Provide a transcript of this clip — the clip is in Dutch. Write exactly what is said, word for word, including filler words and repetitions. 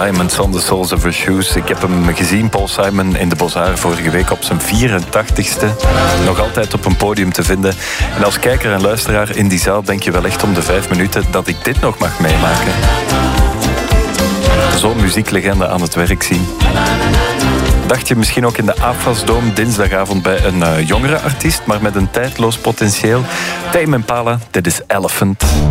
Diamonds on the Soles of Her Shoes. Ik heb hem gezien, Paul Simon, in de Beaux-Arts vorige week op zijn vierentachtigste. Nog altijd op een podium te vinden. En als kijker en luisteraar in die zaal denk je wel echt om de vijf minuten dat ik dit nog mag meemaken. Zo'n muzieklegende aan het werk zien. Dacht je misschien ook in de AFAS-dome dinsdagavond bij een uh, jongere artiest, maar met een tijdloos potentieel. Tame Impala, dit is Elephant.